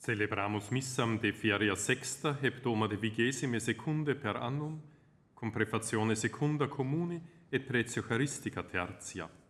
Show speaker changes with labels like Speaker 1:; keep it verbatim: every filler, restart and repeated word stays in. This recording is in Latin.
Speaker 1: Celebramus missam de feria sexta hebdoma de vigesime secunde per annum, cum prefazione secunda communi et pretio charistica tertia.